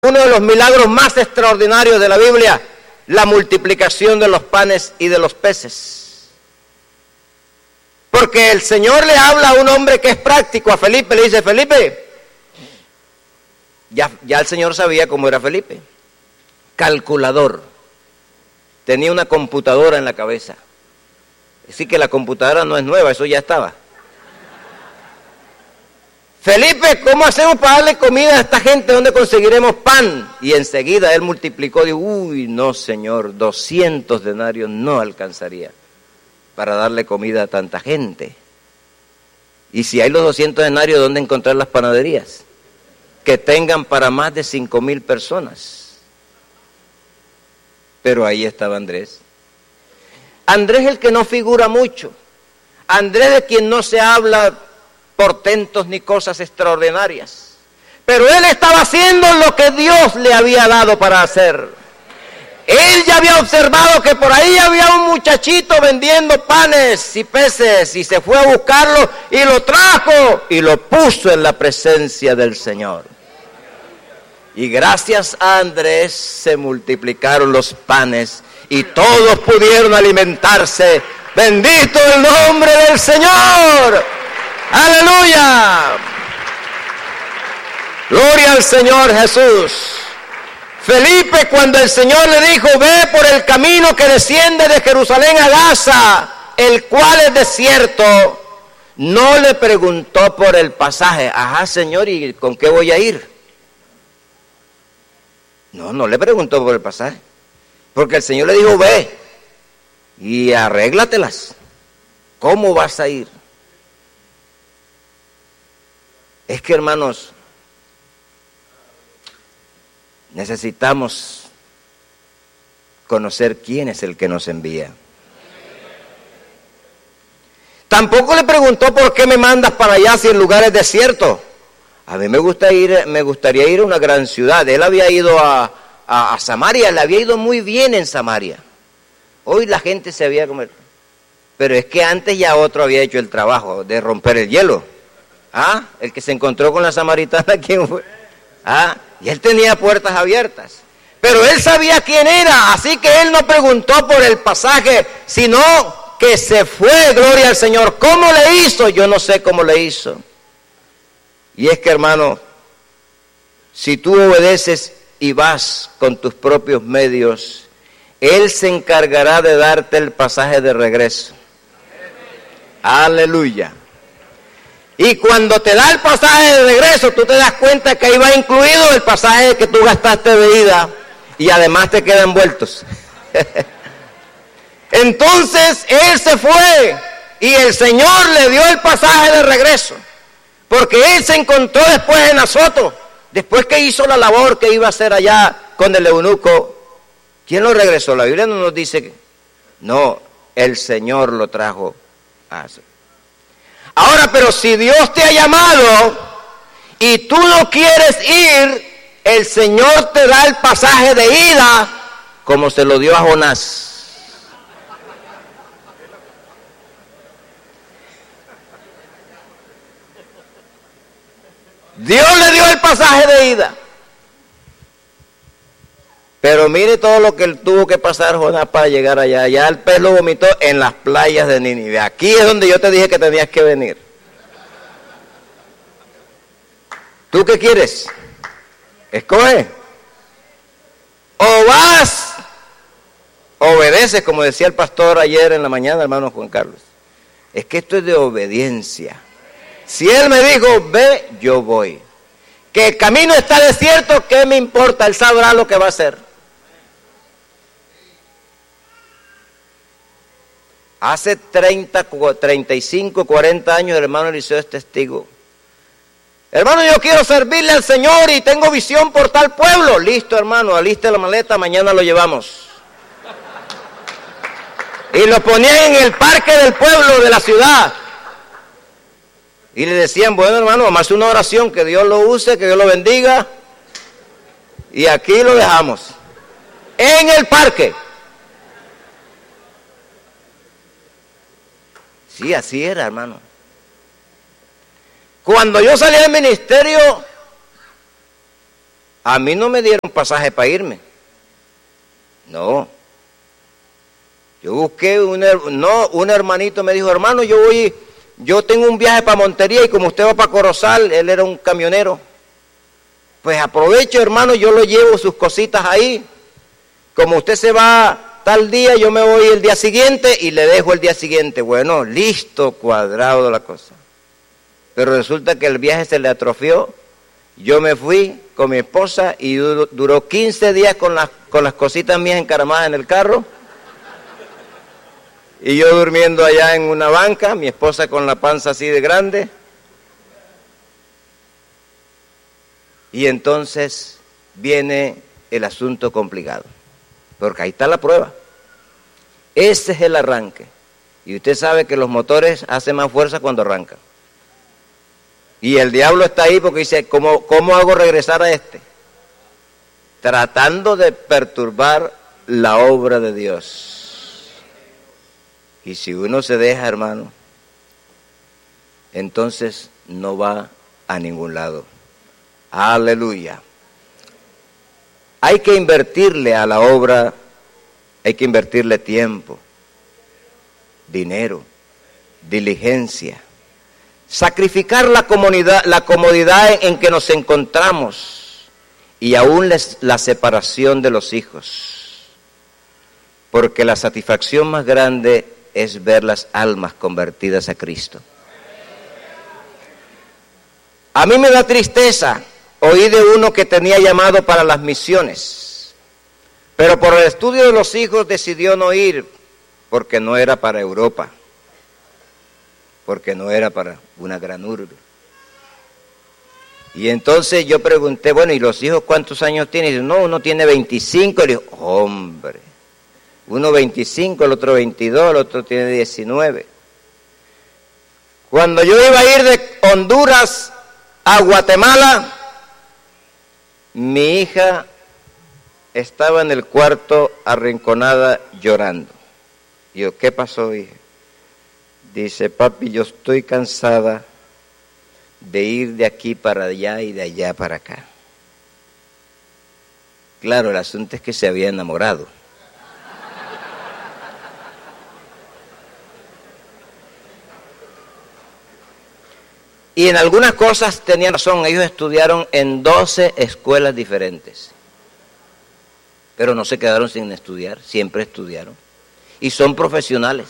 Uno de los milagros más extraordinarios de la Biblia, la multiplicación de los panes y de los peces. Porque el Señor le habla a un hombre que es práctico, a Felipe, le dice: Felipe, ya el Señor sabía cómo era Felipe, calculador, tenía una computadora en la cabeza. Así que la computadora no es nueva, eso ya estaba. Felipe, ¿cómo hacemos para darle comida a esta gente? ¿Dónde conseguiremos pan? Y enseguida él multiplicó, dijo: uy, no, Señor, 200 denarios no alcanzaría para darle comida a tanta gente. Y si hay los 200 denarios, ¿dónde encontrar las panaderías que tengan para más de 5,000 personas? Pero ahí estaba Andrés. Andrés, el que no figura mucho. Andrés, de quien no se habla portentos ni cosas extraordinarias. Pero él estaba haciendo lo que Dios le había dado para hacer. Él ya había observado que por ahí había un muchachito vendiendo panes y peces, y se fue a buscarlo y lo trajo y lo puso en la presencia del Señor. Y gracias a Andrés se multiplicaron los panes y todos pudieron alimentarse. Bendito el nombre del Señor. ¡Aleluya! Gloria al Señor Jesús. Felipe, cuando el Señor le dijo: ve por el camino que desciende de Jerusalén a Gaza, el cual es desierto, no le preguntó por el pasaje. Ajá, Señor, ¿y con qué voy a ir? No le preguntó por el pasaje, porque el Señor le dijo: ve y arréglatelas. ¿Cómo vas a ir? Es que, hermanos, necesitamos conocer quién es el que nos envía. Tampoco le preguntó: ¿por qué me mandas para allá si el lugar es desierto? A mí me gustaría ir a una gran ciudad. Él había ido a Samaria, le había ido muy bien en Samaria. Hoy la gente se había comido. Pero es que antes ya otro había hecho el trabajo de romper el hielo. El que se encontró con la samaritana, ¿quién fue? Y él tenía puertas abiertas. Pero él sabía quién era, así que él no preguntó por el pasaje, sino que se fue, gloria al Señor. ¿Cómo le hizo? Yo no sé cómo le hizo. Y es que, hermano, si tú obedeces y vas con tus propios medios, Él se encargará de darte el pasaje de regreso. Aleluya. Y cuando te da el pasaje de regreso, tú te das cuenta que ahí va incluido el pasaje que tú gastaste de ida y además te quedan vueltos. Entonces él se fue y el Señor le dio el pasaje de regreso, porque él se encontró después en Azoto, después que hizo la labor que iba a hacer allá con el eunuco. ¿Quién lo regresó? La Biblia no nos dice que... No, el Señor lo trajo a Azoto. Ahora, pero si Dios te ha llamado y tú no quieres ir, el Señor te da el pasaje de ida, como se lo dio a Jonás. Dios le dio el pasaje de ida. Pero mire todo lo que él tuvo que pasar Jonás para llegar allá. Ya el pez lo vomitó en las playas de Nínive. Aquí es donde yo te dije que tenías que venir. ¿Tú qué quieres? Escoge. O vas, obedeces, como decía el pastor ayer en la mañana, hermano Juan Carlos. Es que esto es de obediencia. Si él me dijo, ve, yo voy. Que el camino está desierto, ¿qué me importa? Él sabrá lo que va a hacer. Hace 30, 35, 40 años el hermano Eliseo es testigo. Hermano, yo quiero servirle al Señor y tengo visión por tal pueblo. Listo, hermano, aliste la maleta, mañana lo llevamos. Y lo ponían en el parque del pueblo, de la ciudad. Y le decían, bueno, hermano, vamos a hacer una oración, que Dios lo use, que Dios lo bendiga. Y aquí lo dejamos. En el parque. Sí, así era, hermano. Cuando yo salí del ministerio, A mí no me dieron pasaje para irme. No. Yo busqué un hermanito me dijo, hermano, yo tengo un viaje para Montería y como usted va para Corozal, él era un camionero. Pues aprovecho, hermano, yo lo llevo sus cositas ahí. Como usted se va tal día, yo me voy el día siguiente y le dejo el día siguiente. Bueno, listo, cuadrado la cosa. Pero resulta que el viaje se le atrofió. Yo me fui con mi esposa y duró 15 días con las cositas mías encaramadas en el carro. Y yo durmiendo allá en una banca, mi esposa con la panza así de grande. Y entonces viene el asunto complicado, porque ahí está la prueba. Ese es el arranque. Y usted sabe que los motores hacen más fuerza cuando arrancan. Y el diablo está ahí porque dice, ¿cómo hago regresar a este? Tratando de perturbar la obra de Dios. Y si uno se deja, hermano, entonces no va a ningún lado. Aleluya. Hay que invertirle a la obra, hay que invertirle tiempo, dinero, diligencia, sacrificar la comodidad en que nos encontramos y aún la separación de los hijos. Porque la satisfacción más grande es ver las almas convertidas a Cristo. A mí me da tristeza oí de uno que tenía llamado para las misiones, pero por el estudio de los hijos decidió no ir, porque no era para Europa, porque no era para una gran urbe. Y entonces yo pregunté, bueno, ¿y los hijos cuántos años tienen? Y dice, no, uno tiene 25. Y le digo, hombre, uno 25, el otro 22, el otro tiene 19. Cuando yo iba a ir de Honduras a Guatemala, mi hija estaba en el cuarto arrinconada llorando. Y yo, ¿qué pasó, hija? Dice, papi, yo estoy cansada de ir de aquí para allá y de allá para acá. Claro, el asunto es que se había enamorado. Y en algunas cosas tenían razón, ellos estudiaron en 12 escuelas diferentes. Pero no se quedaron sin estudiar, siempre estudiaron. Y son profesionales.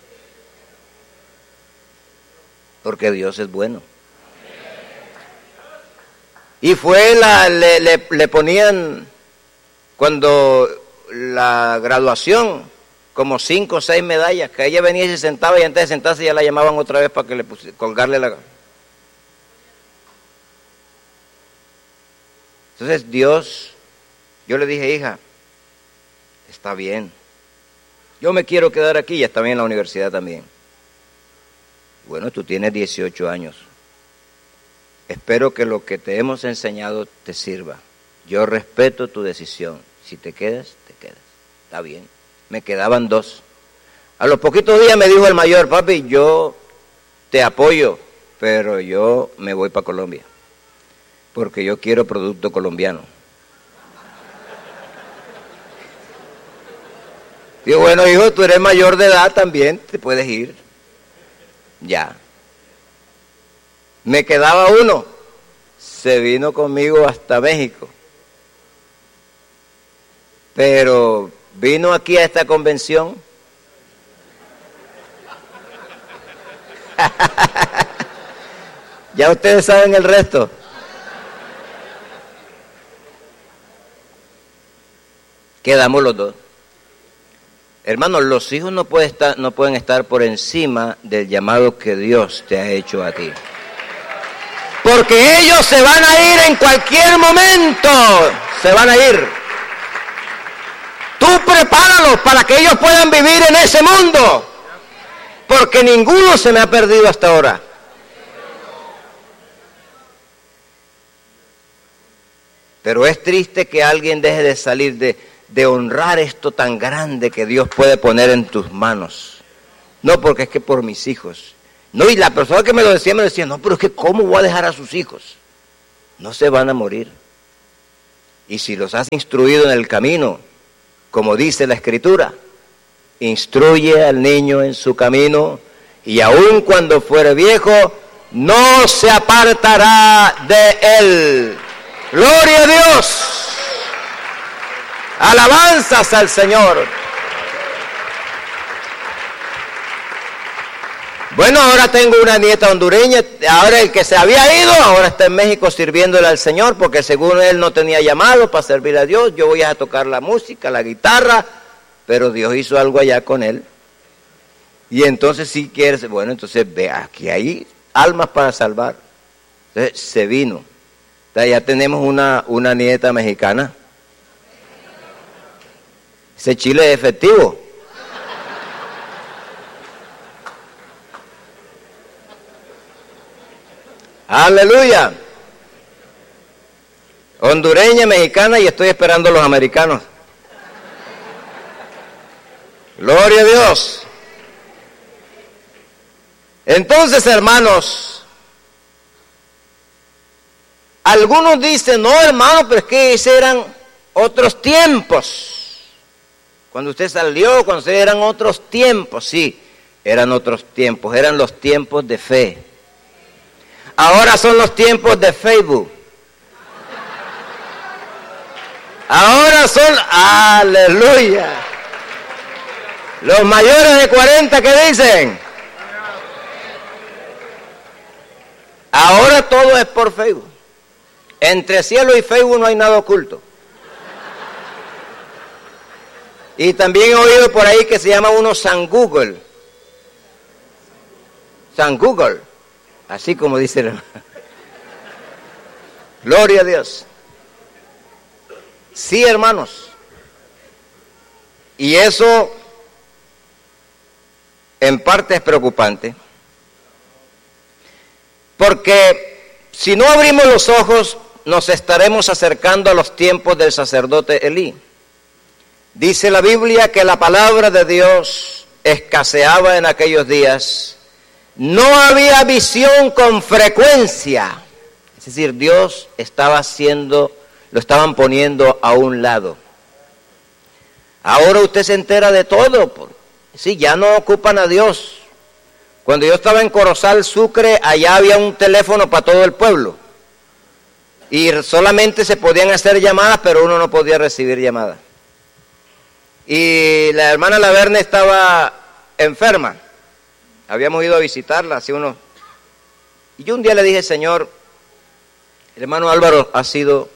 Porque Dios es bueno. Y fue le ponían, cuando la graduación, como 5 o 6 medallas, que ella venía y se sentaba y antes de sentarse ya la llamaban otra vez para que colgarle la... Entonces Dios, yo le dije, hija, está bien, yo me quiero quedar aquí, ya está bien en la universidad también. Bueno, tú tienes 18 años. Espero que lo que te hemos enseñado te sirva. Yo respeto tu decisión. Si te quedas, te quedas. Está bien. Me quedaban 2. A los poquitos días me dijo el mayor, papi, yo te apoyo, pero yo me voy para Colombia. Porque yo quiero producto colombiano. Digo, bueno, hijo, tú eres mayor de edad también, te puedes ir. Ya. Me quedaba uno, se vino conmigo hasta México, pero vino aquí a esta convención. Ya ustedes saben el resto. Quedamos los 2. Hermanos, los hijos no pueden estar por encima del llamado que Dios te ha hecho a ti. Porque ellos se van a ir en cualquier momento, se van a ir. Tú prepáralos para que ellos puedan vivir en ese mundo, porque ninguno se me ha perdido hasta ahora. Pero es triste que alguien deje de salir de honrar esto tan grande que Dios puede poner en tus manos. No, porque es que por mis hijos. No, y la persona que me lo decía, no, pero es que ¿cómo voy a dejar a sus hijos? No se van a morir. Y si los has instruido en el camino, como dice la Escritura, instruye al niño en su camino, y aun cuando fuere viejo, no se apartará de él. ¡Gloria a Dios! ¡Alabanzas al Señor! Bueno, ahora tengo una nieta hondureña, ahora el que se había ido, ahora está en México sirviéndole al Señor, porque según él no tenía llamado para servir a Dios. Yo voy a tocar la música, la guitarra, pero Dios hizo algo allá con él. Y entonces si quieres, bueno, entonces ve, aquí hay almas para salvar. Entonces se vino. Entonces ya tenemos una nieta mexicana. Ese chile es efectivo. Aleluya. Hondureña, mexicana, y estoy esperando a los americanos. Gloria a Dios. Entonces, hermanos, algunos dicen, no, hermano, pero es que esos eran otros tiempos. Cuando usted salió, cuando usted eran otros tiempos, sí, eran otros tiempos, eran los tiempos de fe. Ahora son los tiempos de Facebook. Ahora son, aleluya. Los mayores de 40, ¿qué dicen? Ahora todo es por Facebook. Entre cielo y Facebook no hay nada oculto. Y también he oído por ahí que se llama uno San Google. San Google. Así como dice el hermano. Gloria a Dios. Sí, hermanos. Y eso en parte es preocupante. Porque si no abrimos los ojos, nos estaremos acercando a los tiempos del sacerdote Elí. Dice la Biblia que la palabra de Dios escaseaba en aquellos días. No había visión con frecuencia. Es decir, Dios lo estaban poniendo a un lado. Ahora usted se entera de todo. Sí, ya no ocupan a Dios. Cuando yo estaba en Corozal, Sucre, allá había un teléfono para todo el pueblo. Y solamente se podían hacer llamadas, pero uno no podía recibir llamadas. Y la hermana Laverne estaba enferma. Habíamos ido a visitarla hace unos... Y yo un día le dije, Señor, el hermano Álvaro ha sido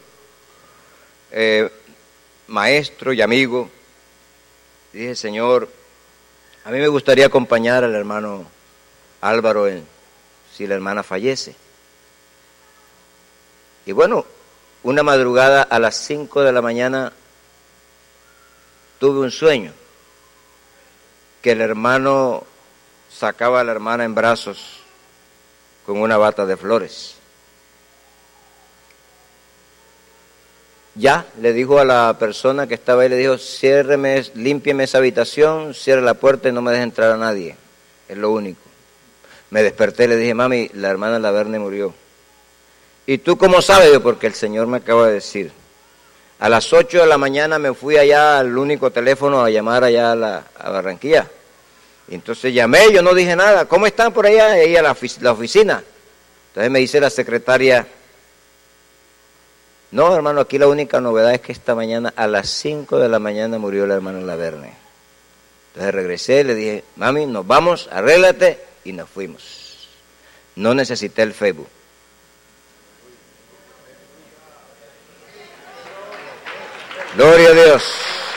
maestro y amigo. Y dije, Señor, a mí me gustaría acompañar al hermano Álvaro si la hermana fallece. Y bueno, una madrugada a las 5 de la mañana tuve un sueño, que el hermano sacaba a la hermana en brazos con una bata de flores. Ya, le dijo a la persona que estaba ahí, le dijo, límpieme esa habitación, cierre la puerta y no me deje entrar a nadie. Es lo único. Me desperté y le dije, mami, la hermana Laverne murió. ¿Y tú cómo sabes? Yo, porque el Señor me acaba de decir. A las 8 de la mañana me fui allá al único teléfono a llamar allá a Barranquilla. Y entonces llamé, yo no dije nada. ¿Cómo están por allá? Ahí a la oficina. Entonces me dice la secretaria, no, hermano, aquí la única novedad es que esta mañana a las 5 de la mañana murió la hermana Laverne. Entonces regresé, le dije, mami, nos vamos, arréglate, y nos fuimos. No necesité el Facebook. Gloria a Dios.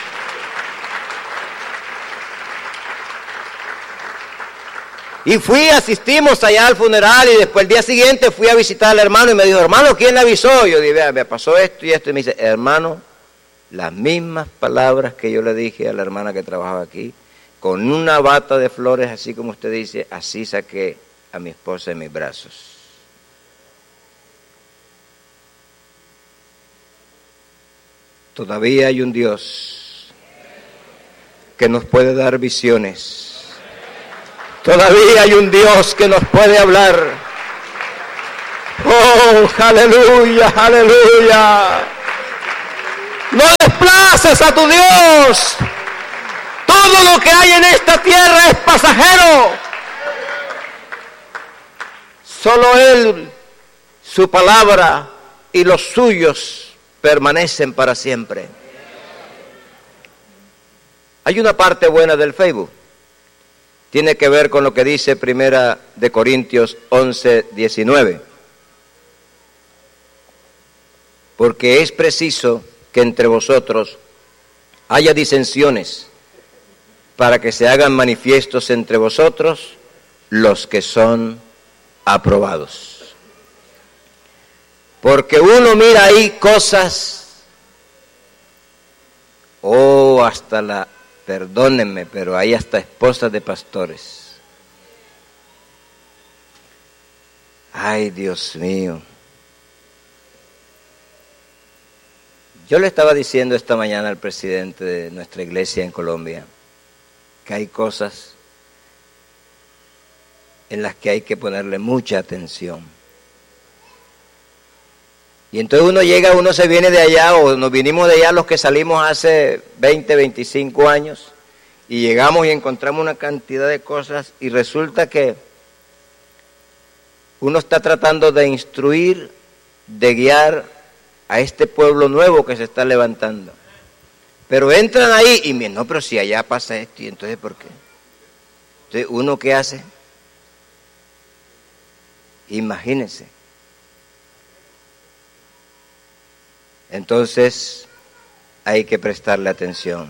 Y asistimos allá al funeral, y después el día siguiente fui a visitar al hermano y me dijo, hermano, ¿quién le avisó? Yo dije, vea, me pasó esto y esto. Y me dice, hermano, las mismas palabras que yo le dije a la hermana que trabajaba aquí, con una bata de flores, así como usted dice, así saqué a mi esposa en mis brazos. Todavía hay un Dios que nos puede dar visiones. Todavía hay un Dios que nos puede hablar. Oh, aleluya, aleluya. complaces a tu Dios, todo lo que hay en esta tierra es pasajero. Solo Él, su palabra y los suyos permanecen para siempre. Hay una parte buena del Facebook. Tiene que ver con lo que dice Primera de Corintios 11:19. Porque es preciso que entre vosotros haya disensiones, para que se hagan manifiestos entre vosotros los que son aprobados. Porque uno mira ahí cosas, perdónenme, pero hay hasta esposas de pastores. Ay, Dios mío. Yo le estaba diciendo esta mañana al presidente de nuestra iglesia en Colombia que hay cosas en las que hay que ponerle mucha atención. Y entonces uno se viene de allá, o nos vinimos de allá los que salimos hace 20, 25 años, y llegamos y encontramos una cantidad de cosas, y resulta que uno está tratando de instruir, de guiar a este pueblo nuevo que se está levantando. Pero entran ahí y miren, no, pero si allá pasa esto, y entonces ¿por qué? Entonces, ¿uno qué hace? Imagínense. Entonces hay que prestarle atención.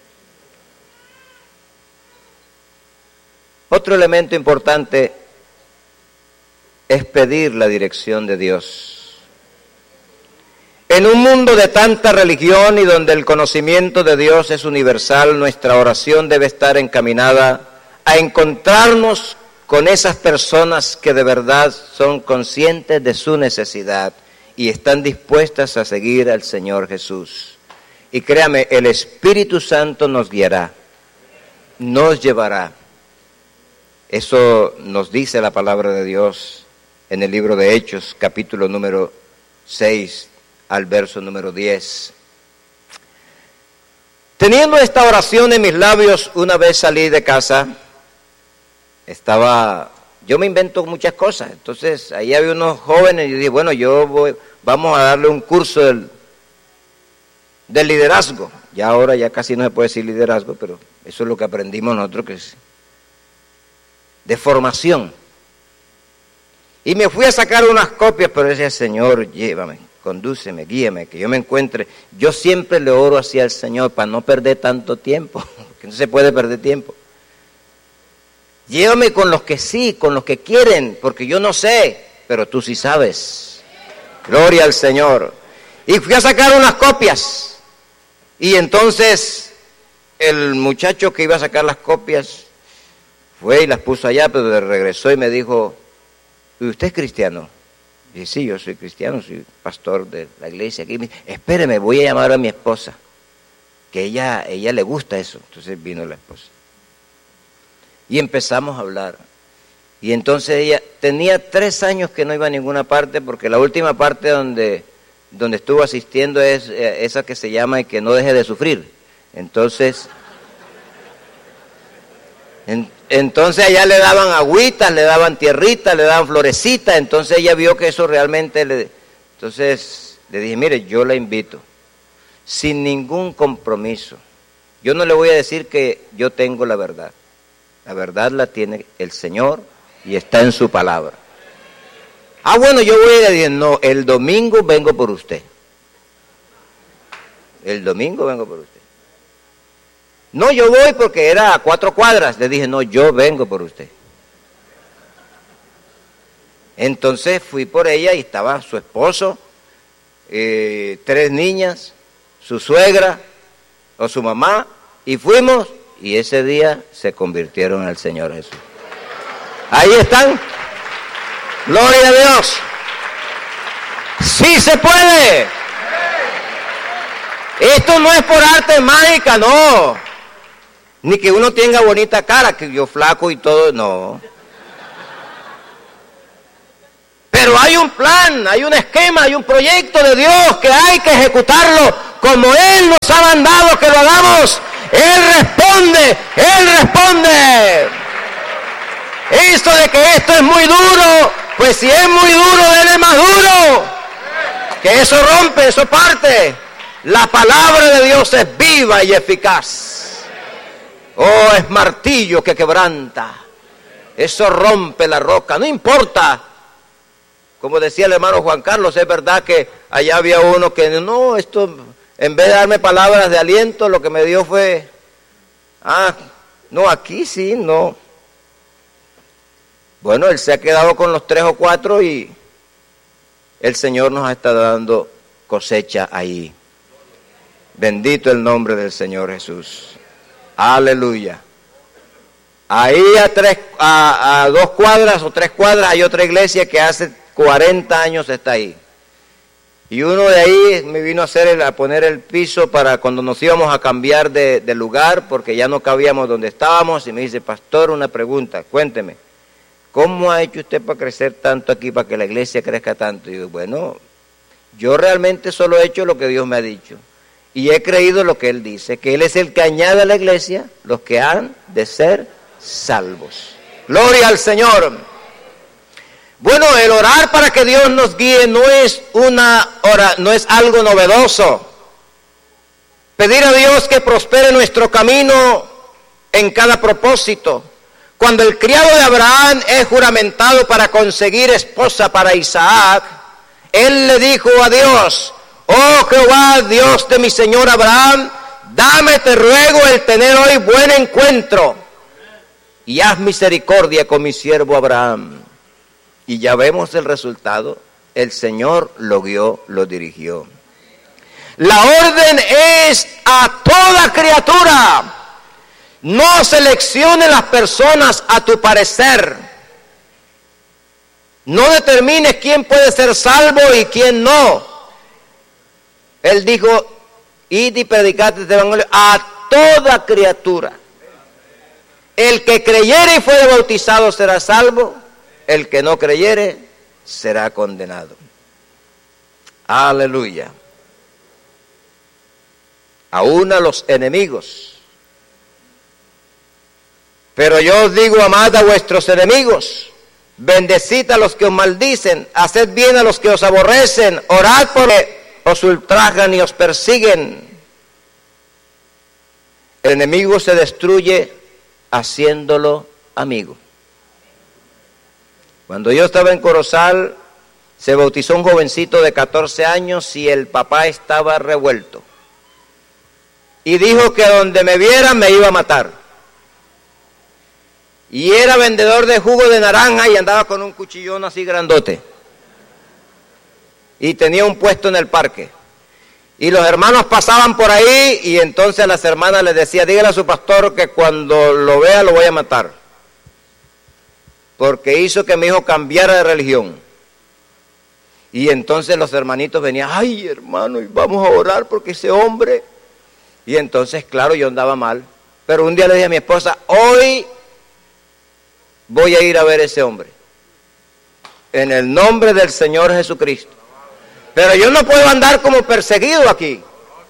Otro elemento importante es pedir la dirección de Dios. En un mundo de tanta religión y donde el conocimiento de Dios es universal, nuestra oración debe estar encaminada a encontrarnos con esas personas que de verdad son conscientes de su necesidad y están dispuestas a seguir al Señor Jesús. Y créame, el Espíritu Santo nos guiará, nos llevará. Eso nos dice la palabra de Dios en el libro de Hechos, capítulo número 6, al verso número 10. Teniendo esta oración en mis labios, una vez salí de casa, yo me invento muchas cosas, entonces ahí había unos jóvenes y yo dije, bueno, vamos a darle un curso del liderazgo. Ya ahora ya casi no se puede decir liderazgo, pero eso es lo que aprendimos nosotros, que es de formación. Y me fui a sacar unas copias, pero decía, Señor, llévame, condúceme, guíame, que yo me encuentre. Yo siempre le oro hacia el Señor para no perder tanto tiempo, porque no se puede perder tiempo. Llévame con los que sí, con los que quieren, porque yo no sé, pero tú sí sabes. Gloria al Señor. Y fui a sacar unas copias. Y entonces el muchacho que iba a sacar las copias fue y las puso allá, pero regresó y me dijo, ¿y usted es cristiano? Y dije, sí, yo soy cristiano, soy pastor de la iglesia aquí. Espéreme, voy a llamar a mi esposa, que ella le gusta eso. Entonces vino la esposa. Y empezamos a hablar. Y entonces ella tenía 3 años que no iba a ninguna parte, porque la última parte donde estuvo asistiendo es esa que se llama "Y que no deje de sufrir". Entonces allá le daban agüitas, le daban tierritas, le daban florecitas. Entonces ella vio que eso realmente Entonces le dije, mire, yo la invito, sin ningún compromiso. Yo no le voy a decir que yo tengo la verdad. La verdad la tiene el Señor y está en su palabra. Bueno, yo voy a decir, no, el domingo vengo por usted. El domingo vengo por usted. No, yo voy porque era a 4 cuadras. Le dije, no, yo vengo por usted. Entonces fui por ella y estaba su esposo, 3 niñas, su suegra o su mamá, y fuimos. Y ese día se convirtieron al Señor Jesús. Ahí están. Gloria a Dios. Sí se puede. Esto no es por arte mágica, no. Ni que uno tenga bonita cara, que yo flaco y todo, no. Pero hay un plan, hay un esquema, hay un proyecto de Dios que hay que ejecutarlo como Él nos ha mandado que lo hagamos, Él responde, Él responde. Esto de que esto es muy duro, pues si es muy duro, déle más duro. Que eso rompe, eso parte. La palabra de Dios es viva y eficaz. Oh, es martillo que quebranta. Eso rompe la roca, no importa. Como decía el hermano Juan Carlos, es verdad que allá había uno que no, esto, en vez de darme palabras de aliento, lo que me dio fue, no, aquí sí, no. Bueno, él se ha quedado con los 3 o 4 y el Señor nos está dando cosecha ahí. Bendito el nombre del Señor Jesús. Aleluya. Ahí a 2 cuadras o 3 cuadras hay otra iglesia que hace 40 años está ahí. Y uno de ahí me vino a poner el piso para cuando nos íbamos a cambiar de lugar, porque ya no cabíamos donde estábamos, y me dice, pastor, una pregunta, cuénteme, ¿cómo ha hecho usted para crecer tanto aquí, para que la iglesia crezca tanto? Y digo, bueno, yo realmente solo he hecho lo que Dios me ha dicho, y he creído lo que Él dice, que Él es el que añade a la iglesia los que han de ser salvos. Gloria al Señor. Bueno, el orar para que Dios nos guíe no es algo novedoso. Pedir a Dios que prospere nuestro camino en cada propósito. Cuando el criado de Abraham es juramentado para conseguir esposa para Isaac, él le dijo a Dios, oh Jehová, Dios de mi señor Abraham, dame, te ruego, el tener hoy buen encuentro y haz misericordia con mi siervo Abraham. Y ya vemos el resultado, el Señor lo guió, lo dirigió. La orden es a toda criatura. No seleccione las personas a tu parecer. No determines quién puede ser salvo y quién no. Él dijo, id y predicad este evangelio a toda criatura. El que creyere y fuere bautizado será salvo. El que no creyere será condenado. Aleluya. Aún a los enemigos. Pero yo os digo, amad a vuestros enemigos, bendecid a los que os maldicen, haced bien a los que os aborrecen, orad por los que os ultrajan y os persiguen. El enemigo se destruye haciéndolo amigo. Cuando yo estaba en Corozal, se bautizó un jovencito de 14 años y el papá estaba revuelto. Y dijo que donde me viera me iba a matar. Y era vendedor de jugo de naranja y andaba con un cuchillón así grandote. Y tenía un puesto en el parque. Y los hermanos pasaban por ahí y entonces a las hermanas les decía, dígale a su pastor que cuando lo vea lo voy a matar. Porque hizo que mi hijo cambiara de religión. Y entonces los hermanitos venían, ay hermano, y vamos a orar porque ese hombre. Y entonces, claro, yo andaba mal. Pero un día le dije a mi esposa, hoy voy a ir a ver a ese hombre. En el nombre del Señor Jesucristo. Pero yo no puedo andar como perseguido aquí.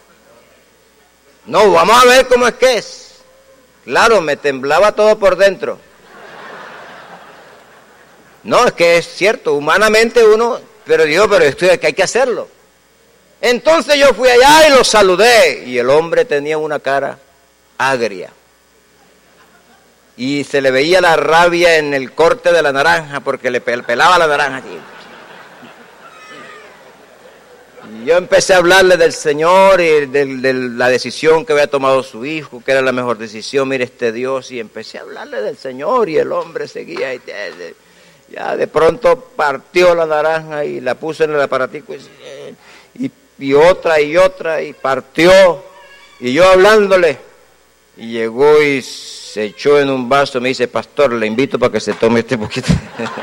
No, vamos a ver cómo es que es. Claro, me temblaba todo por dentro. No, es que es cierto, humanamente uno, pero esto es que hay que hacerlo. Entonces yo fui allá y lo saludé, y el hombre tenía una cara agria. Y se le veía la rabia en el corte de la naranja, porque le pelaba la naranja aquí. Y yo empecé a hablarle del Señor y de la decisión que había tomado su hijo, que era la mejor decisión, mire este Dios, y empecé a hablarle del Señor, y el hombre seguía y ya de pronto partió la naranja y la puso en el aparatico y otra y partió, y yo hablándole, y llegó y se echó en un vaso, me dice, pastor, le invito para que se tome este poquito.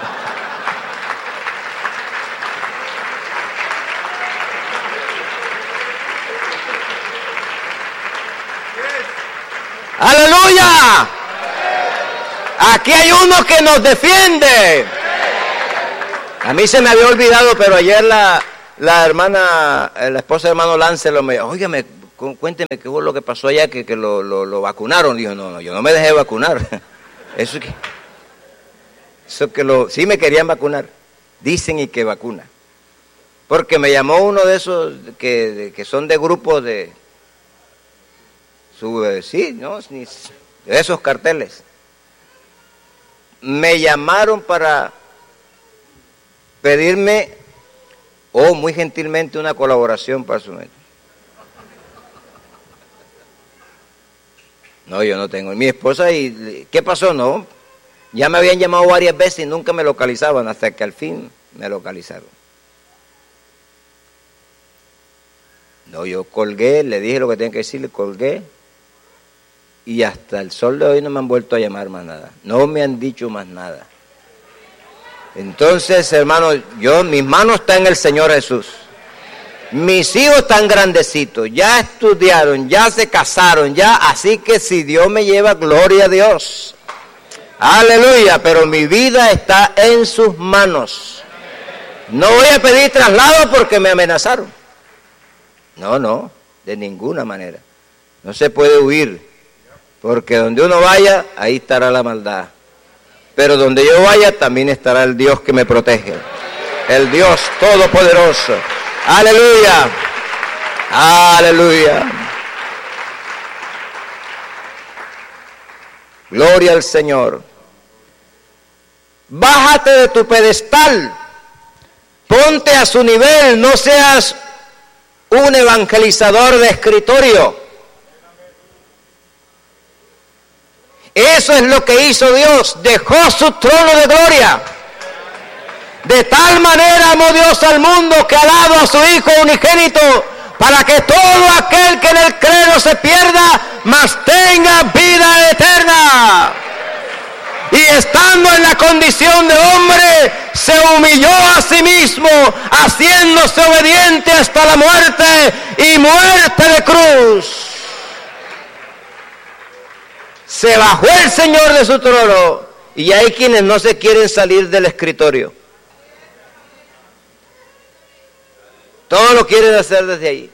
¡Aleluya! Aquí hay uno que nos defiende. A mí se me había olvidado, pero ayer la hermana, la esposa del hermano Láncelo me dijo, óigame, cuénteme qué fue lo que pasó allá, que lo vacunaron. Dijo, no, yo no me dejé vacunar. Eso que sí me querían vacunar. Dicen y que vacuna. Porque me llamó uno de esos que son de grupos de de esos carteles. Me llamaron para pedirme, muy gentilmente, una colaboración para su método. No, yo no tengo. Mi esposa, ¿y qué pasó? No, ya me habían llamado varias veces y nunca me localizaban, hasta que al fin me localizaron. No, yo colgué, le dije lo que tenía que decirle, colgué, y hasta el sol de hoy no me han vuelto a llamar más nada. No me han dicho más nada. Entonces, hermano, mis manos están en el Señor Jesús. Mis hijos están grandecitos, ya estudiaron, ya se casaron, así que si Dios me lleva, gloria a Dios. Aleluya, pero mi vida está en sus manos. No voy a pedir traslado porque me amenazaron. No, de ninguna manera. No se puede huir, porque donde uno vaya, ahí estará la maldad. Pero donde yo vaya, también estará el Dios que me protege. El Dios Todopoderoso. Aleluya. Aleluya. Gloria al Señor. Bájate de tu pedestal. Ponte a su nivel. No seas un evangelizador de escritorio. Eso es lo que hizo Dios. Dejó su trono de gloria. De tal manera amó Dios al mundo que ha dado a su Hijo unigénito, para que todo aquel que en él cree no se pierda, mas tenga vida eterna. Y estando en la condición de hombre, se humilló a sí mismo, haciéndose obediente hasta la muerte, y muerte de cruz. Se bajó el Señor de su trono, y hay quienes no se quieren salir del escritorio. Todo lo quieren hacer desde ahí.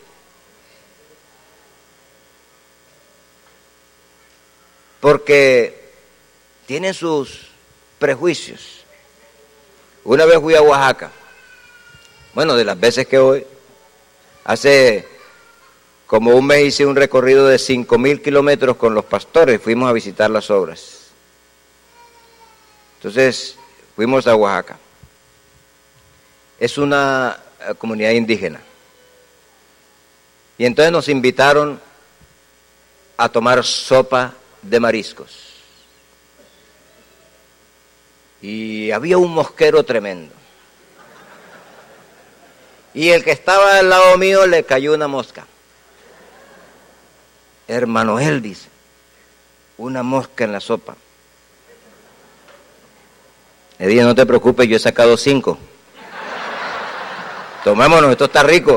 Porque tienen sus prejuicios. Una vez fui a Oaxaca. Bueno, de las veces que voy. Hace como un mes hice un recorrido de 5,000 kilómetros con los pastores. Fuimos a visitar las obras. Entonces, fuimos a Oaxaca. Es una comunidad indígena. Y entonces nos invitaron a tomar sopa de mariscos. Y había un mosquero tremendo. Y el que estaba al lado mío le cayó una mosca. Hermano, él dice, una mosca en la sopa. Le dije, no te preocupes, yo he sacado 5. Tomémonos, esto está rico.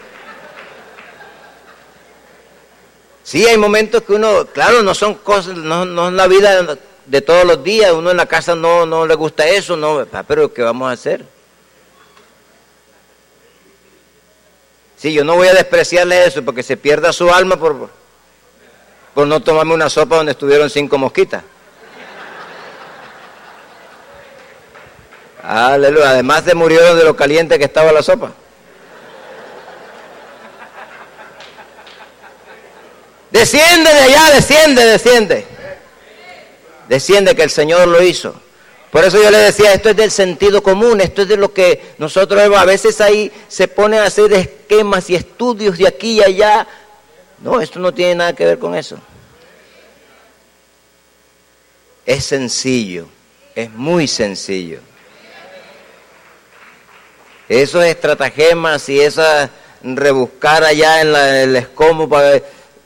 Sí, hay momentos que uno, claro, no son cosas, no es la vida de todos los días, uno en la casa no le gusta eso, no, pero ¿qué vamos a hacer? Sí, yo no voy a despreciarle eso porque se pierda su alma por no tomarme una sopa donde estuvieron 5 mosquitas. Aleluya, además se murieron de lo caliente que estaba la sopa. Desciende de allá, desciende. Desciende, que el Señor lo hizo. Por eso yo le decía, esto es del sentido común, esto es de lo que nosotros a veces ahí se ponen a hacer esquemas y estudios de aquí y allá. No, esto no tiene nada que ver con eso. Es sencillo, es muy sencillo. Esos estratagemas y esa rebuscar allá en el escomo para...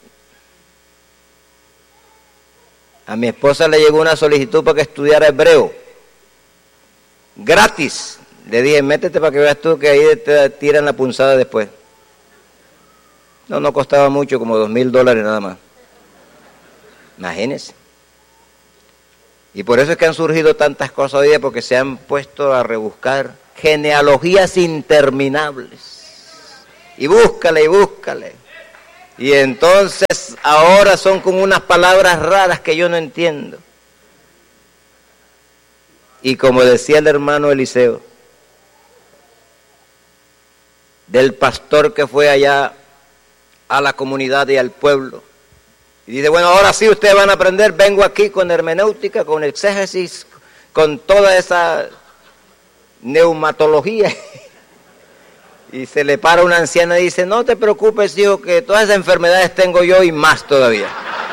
A mi esposa le llegó una solicitud para que estudiara hebreo. Gratis. Le dije, métete para que veas tú que ahí te tiran la punzada después. No costaba mucho, como $2,000 nada más. Imagínense. Y por eso es que han surgido tantas cosas hoy día, porque se han puesto a rebuscar genealogías interminables. y búscale y búscale. Y entonces ahora son como unas palabras raras que yo no entiendo. Y como decía el hermano Eliseo, del pastor que fue allá a la comunidad y al pueblo, y dice, bueno, ahora sí ustedes van a aprender, vengo aquí con hermenéutica, con exégesis, con toda esa neumatología. Y se le para una anciana y dice, no te preocupes, hijo, que todas esas enfermedades tengo yo y más todavía.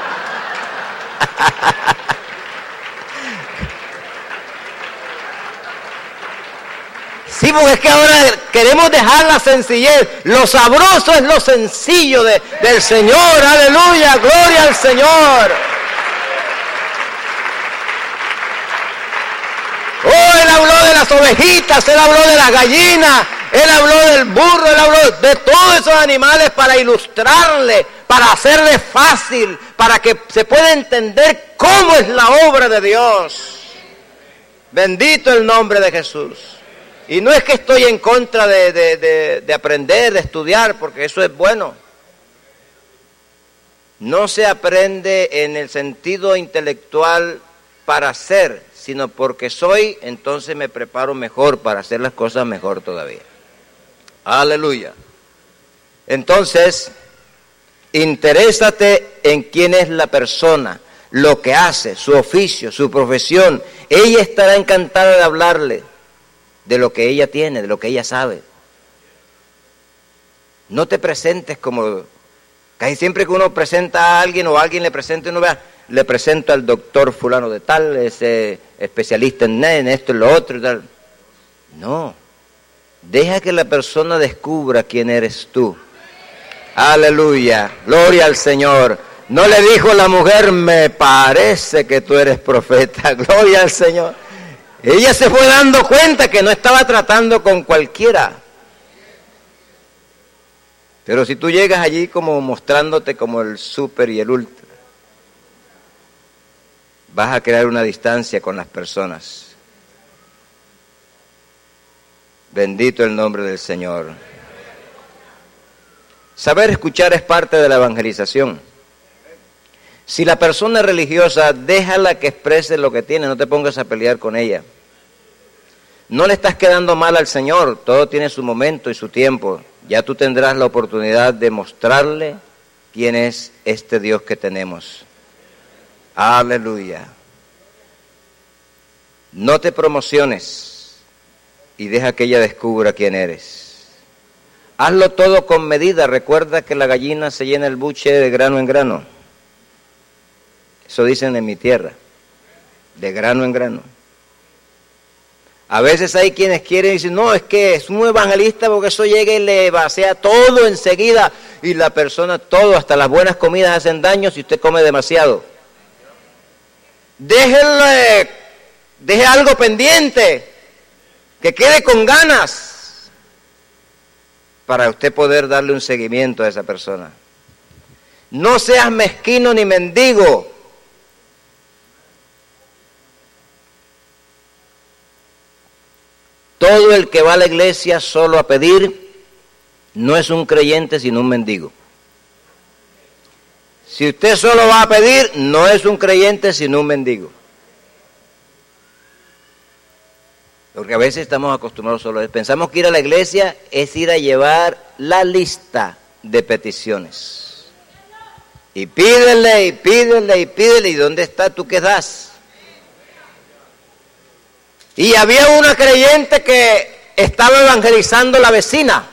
Sí, porque es que ahora queremos dejar la sencillez. Lo sabroso es lo sencillo del Señor. Aleluya, gloria al Señor. Oh, Él habló de las ovejitas, Él habló de las gallinas, Él habló del burro, Él habló de todos esos animales para ilustrarle, para hacerle fácil, para que se pueda entender cómo es la obra de Dios. Bendito el nombre de Jesús. Y no es que estoy en contra de aprender, de estudiar, porque eso es bueno. No se aprende en el sentido intelectual para ser, sino porque soy, entonces me preparo mejor para hacer las cosas mejor todavía. Aleluya. Entonces, interésate en quién es la persona, lo que hace, su oficio, su profesión. Ella estará encantada de hablarle de lo que ella tiene, de lo que ella sabe. No te presentes como, casi siempre que uno presenta a alguien o alguien le presenta, uno vea, le presento al doctor fulano de tal, ese especialista en esto, en lo otro y tal. No, deja que la persona descubra quién eres tú. Aleluya, gloria al Señor. No le dijo la mujer, me parece que tú eres profeta, gloria al Señor. Ella se fue dando cuenta que no estaba tratando con cualquiera. Pero si tú llegas allí como mostrándote como el súper y el ultra, vas a crear una distancia con las personas. Bendito el nombre del Señor. Saber escuchar es parte de la evangelización. Si la persona es religiosa, déjala que exprese lo que tiene, no te pongas a pelear con ella. No le estás quedando mal al Señor, todo tiene su momento y su tiempo. Ya tú tendrás la oportunidad de mostrarle quién es este Dios que tenemos. Aleluya. No te promociones y deja que ella descubra quién eres. Hazlo todo con medida, recuerda que la gallina se llena el buche de grano en grano. Eso dicen en mi tierra, de grano en grano. A veces hay quienes quieren y dicen, no, es que es un evangelista porque eso llega y le vacía todo enseguida. Y la persona, todo, hasta las buenas comidas hacen daño si usted come demasiado. Deje algo pendiente, que quede con ganas, para usted poder darle un seguimiento a esa persona. No seas mezquino ni mendigo. Todo el que va a la iglesia solo a pedir no es un creyente sino un mendigo. Si usted solo va a pedir, no es un creyente sino un mendigo. Porque a veces estamos acostumbrados solo a eso. Pensamos que ir a la iglesia es ir a llevar la lista de peticiones. Y pídele, y pídele, y pídele, ¿y dónde está tú qué das? Y había una creyente que estaba evangelizando a la vecina.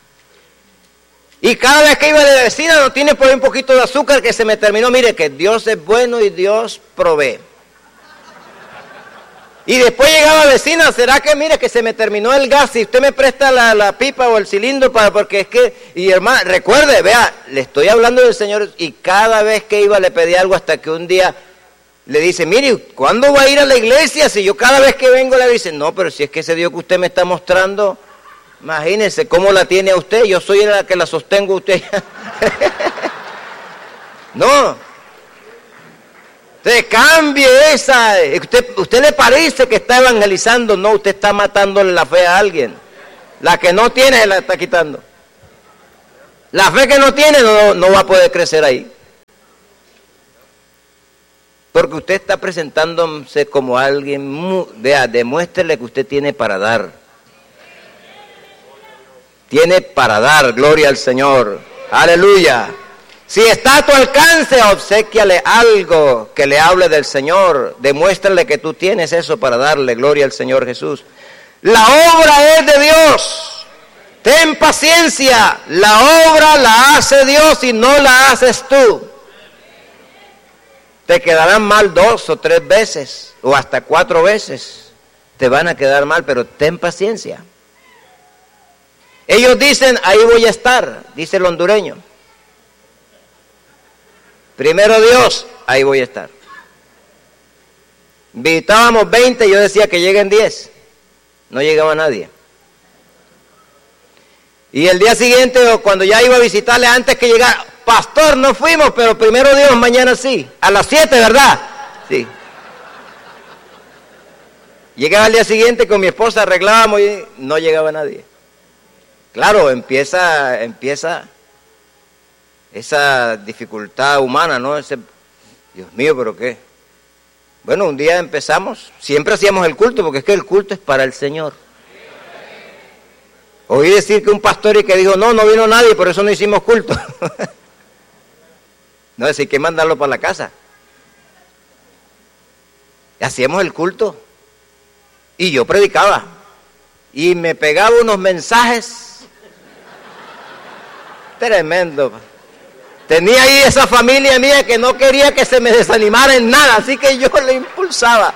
Y cada vez que iba de la vecina, no tiene por ahí un poquito de azúcar que se me terminó. Mire que Dios es bueno y Dios provee. Y después llegaba vecina, ¿será que mire que se me terminó el gas? Si usted me presta la pipa o el cilindro porque es que... Y hermano, recuerde, vea, le estoy hablando del Señor y cada vez que iba le pedí algo hasta que un día... Le dice, mire, ¿cuándo va a ir a la iglesia? Si yo cada vez que vengo le dice, no, pero si es que ese Dios que usted me está mostrando, imagínese cómo la tiene a usted, yo soy la que la sostengo a usted. No. Entonces cambie esa, usted le parece que está evangelizando, no, usted está matándole la fe a alguien. La que no tiene se la está quitando. La fe que no tiene no va a poder crecer ahí. Porque usted está presentándose como alguien, vea, demuéstrele que usted tiene para dar. Tiene para dar, gloria al Señor. Aleluya. Si está a tu alcance, obséquiale algo que le hable del Señor. Demuéstrale que tú tienes eso para darle, gloria al Señor Jesús. La obra es de Dios. Ten paciencia. La obra la hace Dios y no la haces tú. Te quedarán mal 2 o 3 veces, o hasta 4 veces. Te van a quedar mal, pero ten paciencia. Ellos dicen, ahí voy a estar, dice el hondureño. Primero Dios, ahí voy a estar. Invitábamos 20, yo decía que lleguen 10. No llegaba nadie. Y el día siguiente, cuando ya iba a visitarle, antes que llegara, pastor, no fuimos, pero primero Dios, mañana sí. A las 7, ¿verdad? Sí. Llegaba el día siguiente con mi esposa, arreglábamos y no llegaba nadie. Claro, empieza esa dificultad humana, ¿no? Dios mío, ¿pero qué? Bueno, un día empezamos, siempre hacíamos el culto, porque es que el culto es para el Señor. Oí decir que un pastor y que dijo, no vino nadie, por eso no hicimos culto. No, es decir, que mandarlo para la casa. Y hacíamos el culto. Y yo predicaba. Y me pegaba unos mensajes. Tremendo. Tenía ahí esa familia mía que no quería que se me desanimara en nada, así que yo le impulsaba.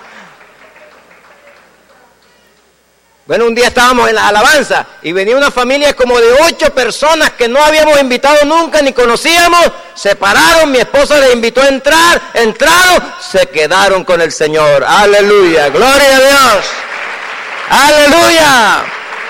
Bueno, un día estábamos en la alabanza y venía una familia como de 8 personas que no habíamos invitado nunca ni conocíamos. Se pararon, mi esposa les invitó a entrar, entraron, se quedaron con el Señor. Aleluya, gloria a Dios. Aleluya.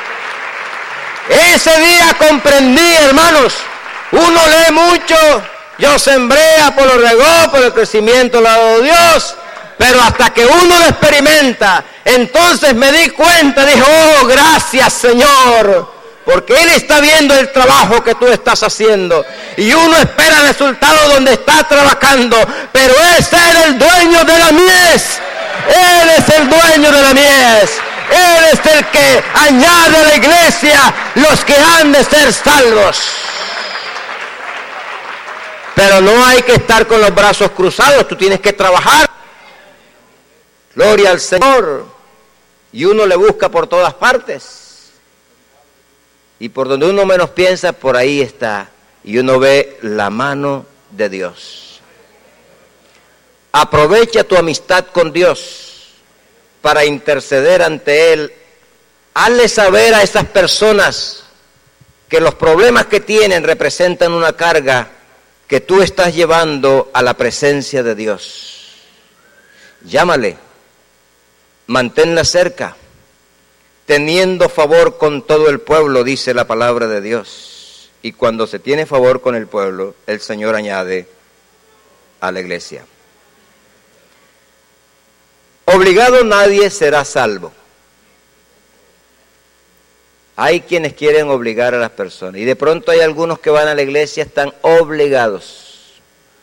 Ese día comprendí, hermanos, uno lee mucho, yo sembré, Apolo regó, por el crecimiento lo ha dado Dios, pero hasta que uno lo experimenta, entonces me di cuenta, dije, oh, gracias Señor, porque Él está viendo el trabajo que tú estás haciendo, y uno espera resultados donde está trabajando, pero es Él el dueño de la mies, Él es el dueño de la mies. Él es el que añade a la iglesia los que han de ser salvos. Pero no hay que estar con los brazos cruzados, tú tienes que trabajar. Gloria al Señor. Y uno le busca por todas partes. Y por donde uno menos piensa, por ahí está. Y uno ve la mano de Dios. Aprovecha tu amistad con Dios para interceder ante Él. Hazle saber a esas personas que los problemas que tienen representan una carga que tú estás llevando a la presencia de Dios. Llámale, manténla cerca, teniendo favor con todo el pueblo, dice la palabra de Dios. Y cuando se tiene favor con el pueblo, el Señor añade a la iglesia. Obligado nadie será salvo. Hay quienes quieren obligar a las personas. Y de pronto hay algunos que van a la iglesia, están obligados.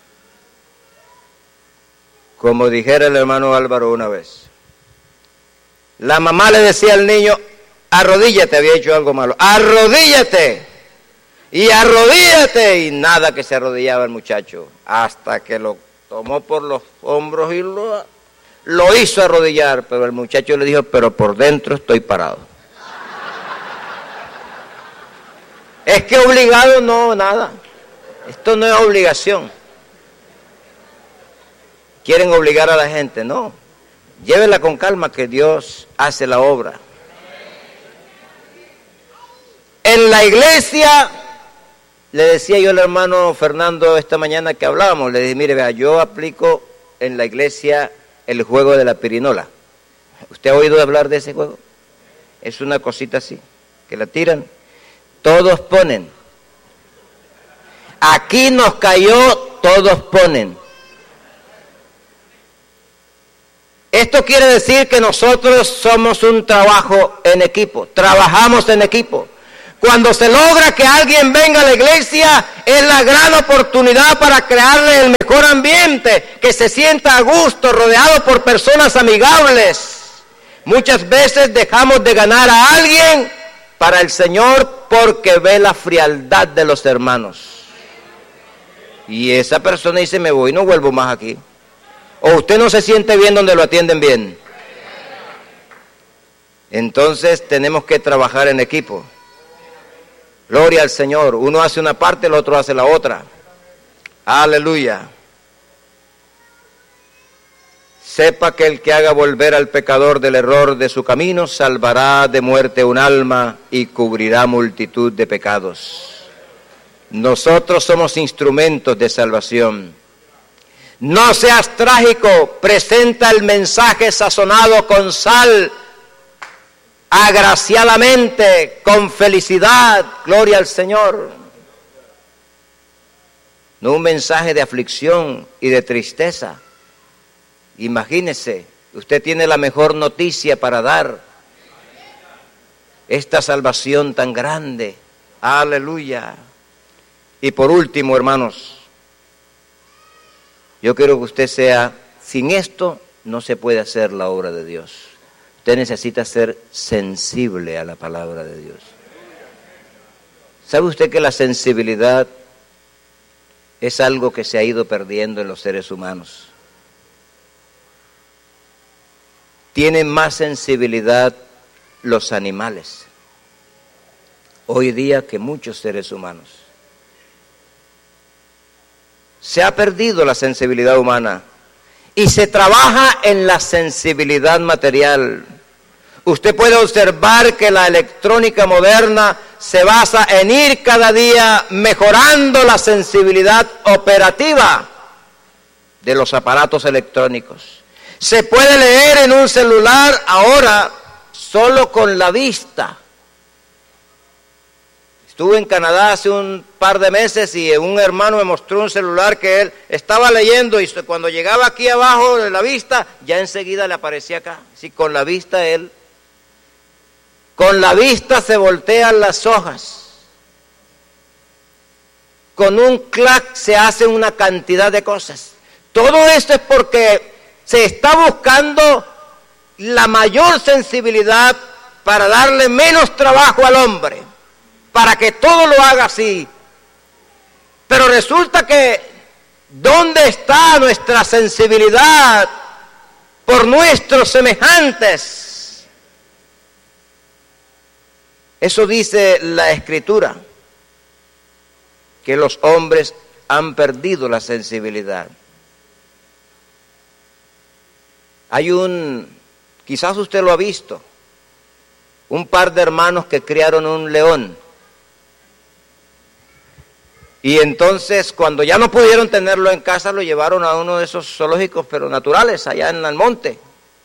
Como dijera el hermano Álvaro una vez. La mamá le decía al niño, arrodíllate, había hecho algo malo. Arrodíllate. Y arrodíllate. Y nada que se arrodillaba el muchacho. Hasta que lo tomó por los hombros y lo hizo arrodillar, pero el muchacho le dijo, pero por dentro estoy parado. Es que obligado no, nada. Esto no es obligación. Quieren obligar a la gente, no. Llévenla con calma que Dios hace la obra. En la iglesia, le decía yo al hermano Fernando esta mañana que hablábamos, le dije, mire, vea, yo aplico en la iglesia el juego de la pirinola. ¿Usted ha oído hablar de ese juego? Es una cosita así, que la tiran. Todos ponen. Aquí nos cayó, todos ponen. Esto quiere decir que nosotros somos un trabajo en equipo, trabajamos en equipo. Cuando se logra que alguien venga a la iglesia, es la gran oportunidad para crearle el mejor ambiente, que se sienta a gusto, rodeado por personas amigables. Muchas veces dejamos de ganar a alguien para el Señor porque ve la frialdad de los hermanos. Y esa persona dice, me voy, no vuelvo más aquí. O usted no se siente bien donde lo atienden bien. Entonces tenemos que trabajar en equipo. Gloria al Señor. Uno hace una parte, el otro hace la otra. Aleluya. Sepa que el que haga volver al pecador del error de su camino, salvará de muerte un alma y cubrirá multitud de pecados. Nosotros somos instrumentos de salvación. No seas trágico, presenta el mensaje sazonado con sal, agraciadamente, con felicidad, gloria al Señor. No un mensaje de aflicción y de tristeza. Imagínese, usted tiene la mejor noticia para dar. Esta salvación tan grande. Aleluya. Y por último, hermanos, yo quiero que usted sea, sin esto no se puede hacer la obra de Dios. Usted necesita ser sensible a la palabra de Dios. ¿Sabe usted que la sensibilidad es algo que se ha ido perdiendo en los seres humanos? Tienen más sensibilidad los animales hoy día que muchos seres humanos. Se ha perdido la sensibilidad humana y se trabaja en la sensibilidad material. Usted puede observar que la electrónica moderna se basa en ir cada día mejorando la sensibilidad operativa de los aparatos electrónicos. Se puede leer en un celular ahora solo con la vista. Estuve en Canadá hace un par de meses y un hermano me mostró un celular que él estaba leyendo y cuando llegaba aquí abajo de la vista, ya enseguida le aparecía acá. Sí, con la vista él. Con la vista se voltean las hojas. Con un clac se hacen una cantidad de cosas. Todo esto es porque se está buscando la mayor sensibilidad para darle menos trabajo al hombre, para que todo lo haga así. Pero resulta que, ¿dónde está nuestra sensibilidad por nuestros semejantes? Eso dice la Escritura, que los hombres han perdido la sensibilidad. Hay quizás usted lo ha visto, un par de hermanos que criaron un león. Y entonces, cuando ya no pudieron tenerlo en casa, lo llevaron a uno de esos zoológicos, pero naturales, allá en el monte.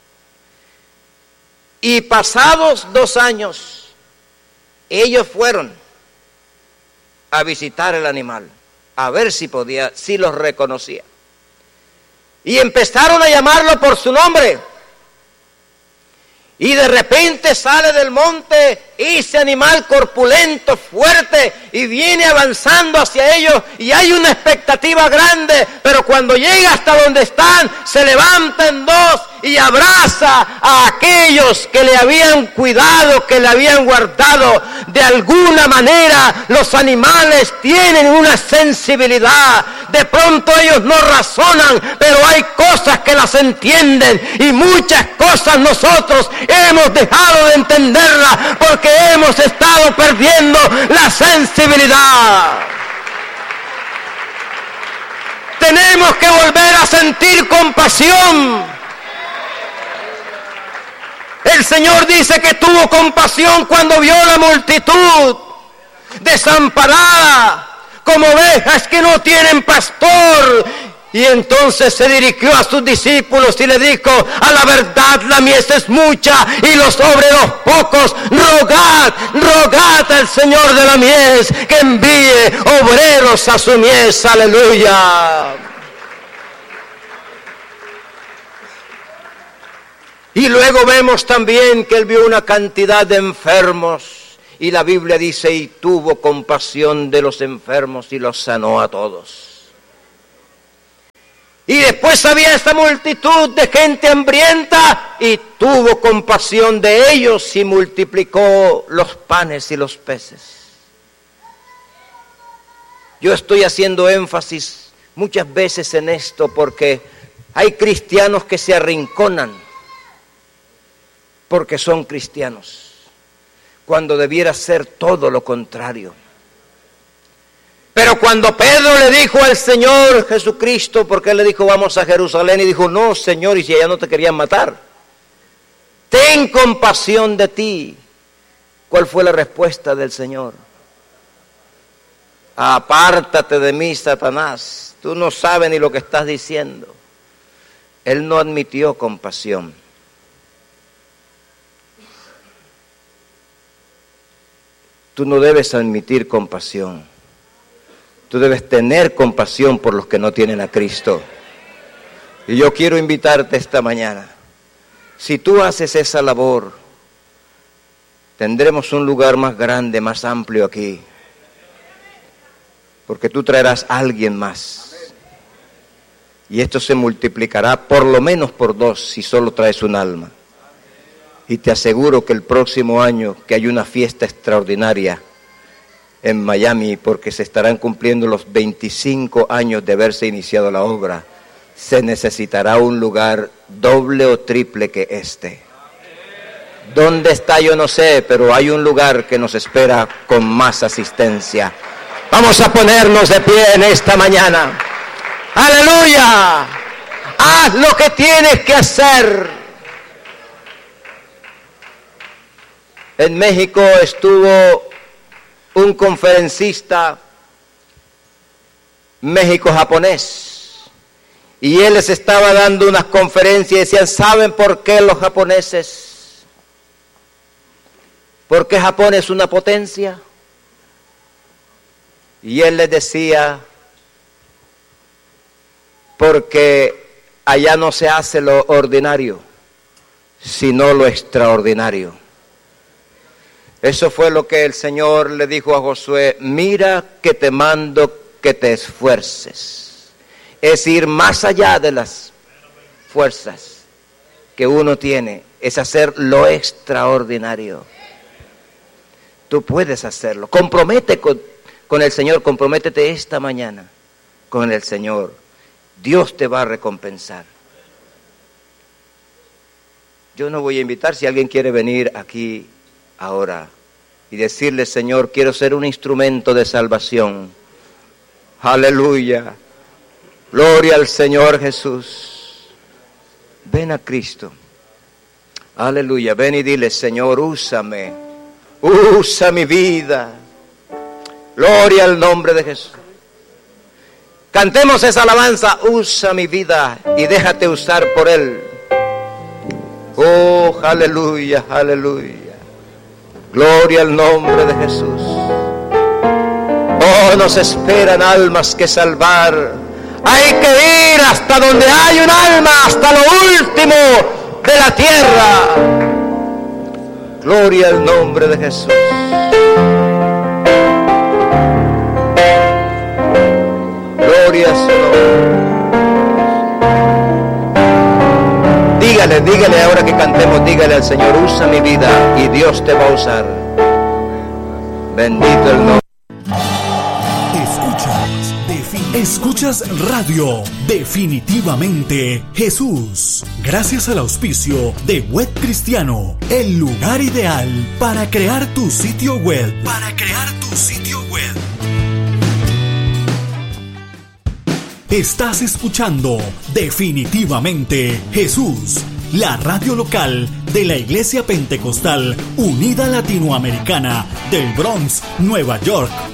Y pasados 2 años, ellos fueron a visitar el animal, a ver si los reconocía. Y empezaron a llamarlo por su nombre. Y de repente sale del monte ese animal corpulento, fuerte, y viene avanzando hacia ellos, y hay una expectativa grande, pero cuando llega hasta donde están, se levanta en 2 y abraza a aquellos que le habían cuidado, que le habían guardado. De alguna manera, los animales tienen una sensibilidad. De pronto ellos no razonan, pero hay cosas que las entienden, y muchas cosas nosotros hemos dejado de entenderla porque hemos estado perdiendo la sensibilidad. Tenemos que volver a sentir compasión. El Señor dice que tuvo compasión cuando vio la multitud desamparada, como ovejas que no tienen pastor. Y entonces se dirigió a sus discípulos y le dijo: a la verdad la mies es mucha y los obreros pocos. Rogad al Señor de la mies que envíe obreros a su mies. Aleluya. Y luego vemos también que él vio una cantidad de enfermos Y la Biblia dice, y tuvo compasión de los enfermos y los sanó a todos. Y después había esta multitud de gente hambrienta y tuvo compasión de ellos y multiplicó los panes y los peces. Yo estoy haciendo énfasis muchas veces en esto porque hay cristianos que se arrinconan porque son cristianos, cuando debiera ser todo lo contrario. Pero cuando Pedro le dijo al Señor Jesucristo, porque él le dijo vamos a Jerusalén, y dijo no Señor, y si allá no te querían matar, ten compasión de ti. ¿Cuál fue la respuesta del Señor? Apártate de mí, Satanás, tú no sabes ni lo que estás diciendo. Él no admitió compasión. Tú no debes admitir compasión. Tú debes tener compasión por los que no tienen a Cristo. Y yo quiero invitarte esta mañana. Si tú haces esa labor, tendremos un lugar más grande, más amplio aquí. Porque tú traerás a alguien más. Y esto se multiplicará por lo menos por 2 si solo traes un alma. Y te aseguro que el próximo año que hay una fiesta extraordinaria en Miami, porque se estarán cumpliendo los 25 años de haberse iniciado la obra, se necesitará un lugar doble o triple que este. ¿Dónde está? Yo no sé, pero hay un lugar que nos espera con más asistencia. Vamos a ponernos de pie en esta mañana. ¡Aleluya! Haz lo que tienes que hacer. En México estuvo un conferencista México-japonés, y él les estaba dando unas conferencias y decían, ¿saben por qué los japoneses? ¿Por qué Japón es una potencia? Y él les decía, porque allá no se hace lo ordinario, sino lo extraordinario. Eso fue lo que el Señor le dijo a Josué, mira que te mando que te esfuerces. Es ir más allá de las fuerzas que uno tiene, es hacer lo extraordinario. Tú puedes hacerlo. Compromete con el Señor, comprométete esta mañana con el Señor. Dios te va a recompensar. Yo no voy a invitar si alguien quiere venir aquí ahora y decirle, Señor, quiero ser un instrumento de salvación. Aleluya. Gloria al Señor Jesús. Ven a Cristo. Aleluya. Ven y dile, Señor, úsame. Usa mi vida. Gloria al nombre de Jesús. Cantemos esa alabanza, usa mi vida y déjate usar por Él. Oh, aleluya, aleluya. Gloria al nombre de Jesús. Oh, nos esperan almas que salvar. Hay que ir hasta donde hay un alma, hasta lo último de la tierra. Gloria al nombre de Jesús. Gloria a su nombre. Dígale ahora que cantemos, dígale al Señor, usa mi vida y Dios te va a usar. Bendito el nombre. Escuchas Radio Definitivamente Jesús. Gracias al auspicio de Web Cristiano, el lugar ideal para crear tu sitio web. Estás escuchando Definitivamente Jesús, la radio local de la Iglesia Pentecostal Unida Latinoamericana del Bronx, Nueva York,